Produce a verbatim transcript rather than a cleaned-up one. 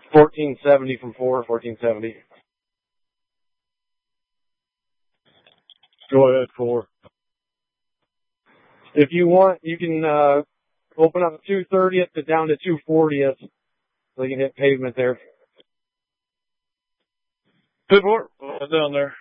fourteen seventy from four, fourteen seventy. Go ahead, four. If you want, you can uh, open up two thirtieth to down to two fortieth, so you can hit pavement there. Good work. Well, down there.